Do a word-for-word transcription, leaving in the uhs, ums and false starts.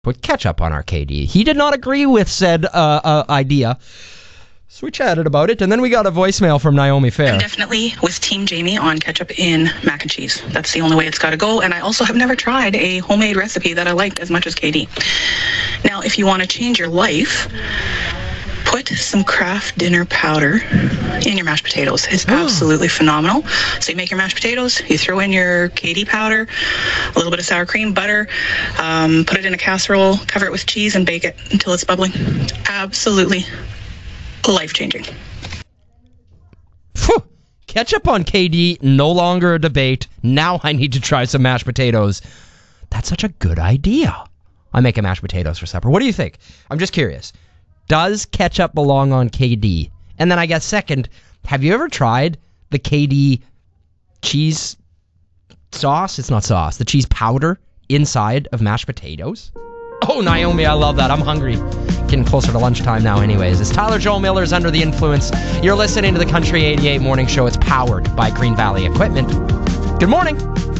put ketchup on our K D. He did not agree with said uh, uh, idea. So we chatted about it, and then we got a voicemail from Naomi Fair. I'm definitely with Team Jamie on ketchup in mac and cheese. That's the only way it's got to go. And I also have never tried a homemade recipe that I liked as much as K D. Now, if you want to change your life, put some Kraft dinner powder in your mashed potatoes. It's absolutely phenomenal. So you make your mashed potatoes, you throw in your K D powder, a little bit of sour cream, butter, um, put it in a casserole, cover it with cheese, and bake it until it's bubbling. Absolutely life-changing. Whew. Ketchup on K D, no longer a debate. Now I need to try some mashed potatoes. That's such a good idea. I'm making mashed potatoes for supper. What do you think? I'm just curious. Does ketchup belong on K D? And then I guess second, have you ever tried the K D cheese sauce? It's not sauce. The cheese powder inside of mashed potatoes? Oh, Naomi, I love that. I'm hungry. Getting closer to lunchtime now anyways. It's Tyler Joel Miller's Under the Influence. You're listening to the Country eighty-eight Morning Show. It's powered by Green Valley Equipment. Good morning.